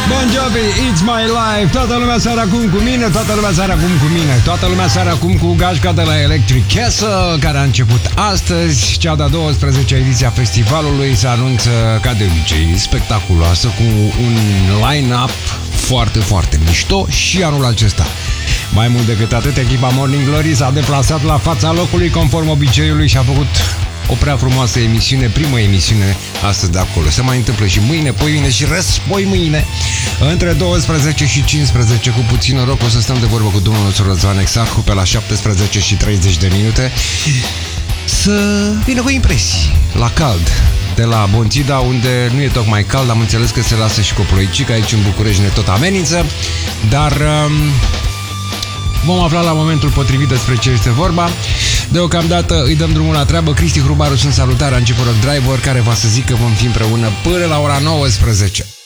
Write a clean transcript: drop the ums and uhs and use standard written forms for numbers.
Bon Jovi, It's My Life. Toată lumea seara acum cu mine, toată lumea seara acum cu mine, toată lumea seara acum cu gașca de la Electric Castle, care a început astăzi. Cea de-a 12-a ediție a festivalului se anunță, ca de obicei, spectaculoasă, cu un line-up foarte, foarte mișto și anul acesta. Mai mult decât atât, echipa Morning Glory s-a deplasat la fața locului conform obiceiului și a făcut o prea frumoasă emisiune, primă emisiune astăzi de acolo. Se mai întâmplă și mâine, poimâine și răspoi mâine. Între 12 și 15, cu puțin noroc, o să stăm de vorbă cu domnul nostru Răzvan Exarhu pe la 17 și 30 de minute să vină cu impresii la cald de la Bontida, unde nu e tocmai cald, am înțeles că se lasă și coploicică, aici în București ne tot amenință, dar vom afla la momentul potrivit despre ce este vorba. Deocamdată îi dăm drumul la treabă. Cristi Hrubaru sunt salutare, Angeporok Driver, care va să zic că vom fi împreună până la ora 19.